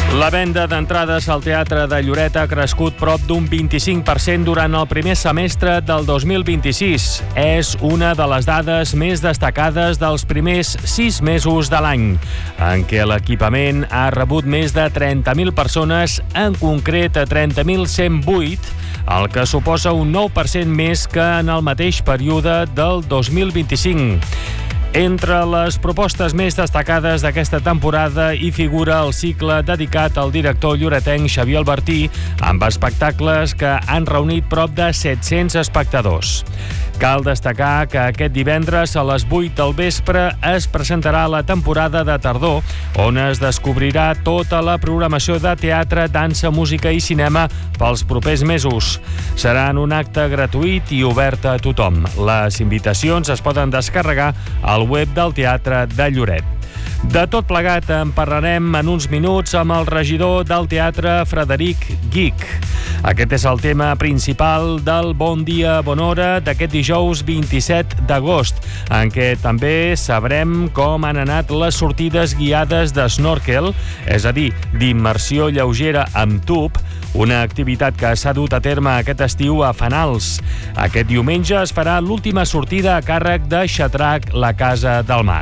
La venda d'entrades al Teatre de Lloret ha crescut prop d'un 25% durant el primer semestre del 2026. És una de les dades més destacades dels primers 6 mesos de l'any, en què l'equipament ha rebut més de 30.000 persones, en concret a 30.108, el que suposa un 9% més que en el mateix període del 2025. Entre les propostes més destacades d'aquesta temporada hi figura el cicle dedicat al director lloretenc Xavier Albertí, amb espectacles que han reunit prop de 700 espectadors. Cal destacar que aquest divendres a les 8 del vespre es presentarà la temporada de tardor, on es descobrirà tota la programació de teatre, dansa, música i cinema pels propers mesos. Serà en un acte gratuït i obert a tothom. Les invitacions es poden descarregar al web del Teatre de Lloret. De tot plegat en parlarem en uns minuts amb el regidor del teatre, Frederic Guich. Aquest és el tema principal del Bon Dia, Bona Hora d'aquest dijous 27 d'agost, en què també sabrem com han anat les sortides guiades de snorkel, és a dir, d'immersió lleugera amb tub, una activitat que s'ha dut a terme aquest estiu a Fanals. Aquest diumenge es farà l'última sortida a càrrec de Xatrac, la Casa del Mar.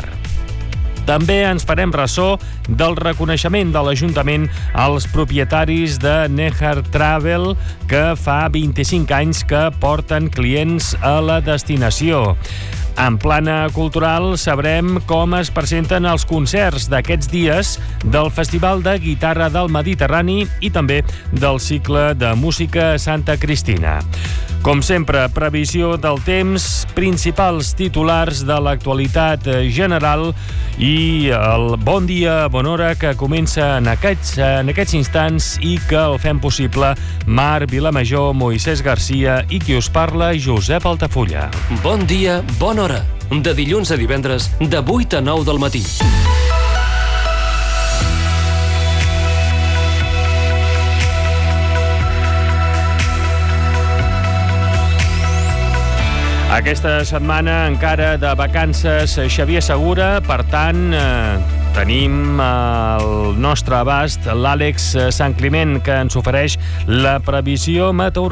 També ens farem ressò del reconeixement de l'Ajuntament als propietaris de Nehar Travel, que fa 25 anys que porten clients a la destinació. En plana cultural sabrem com es presenten els concerts d'aquests dies del Festival de Guitarra del Mediterrani i també del cicle de música Santa Cristina. Com sempre, previsió del temps, principals titulars de l'actualitat general i el Bon Dia, Bona Hora que comença en aquests instants i que el fem possible Marc Vilamajor, Moisès Garcia i qui us parla, Josep Altafulla. Bon dia, bona hora. De dilluns a divendres, de 8 a 9 del matí. Aquesta setmana encara de vacances Xavier Segura, per tant, tenim al nostre abast l'Àlex Santcliment, que ens ofereix la previsió meteorològica.